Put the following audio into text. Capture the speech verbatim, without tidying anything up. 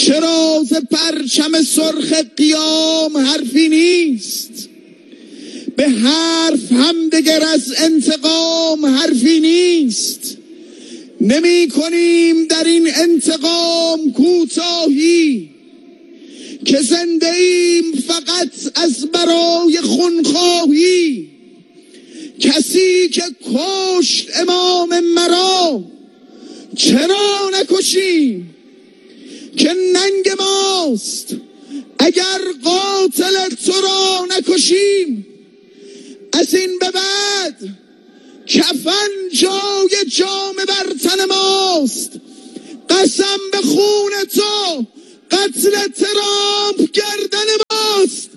چرا ز پرچم سرخ قیام حرفی نیست؟ به حرف هم دگر از انتقام حرفی نیست. نمی کنیم در این انتقام کوتاهی، که زنده ایم فقط از برای خونخواهی. کسی که کشت امام مرا چرا نکشیم؟ که ننگ ماست اگر قاتل تو را نکشیم. از این به بعد کفن جای جامه بر تن ماست. قسم به خون تو قتل ترامپ گردن ماست.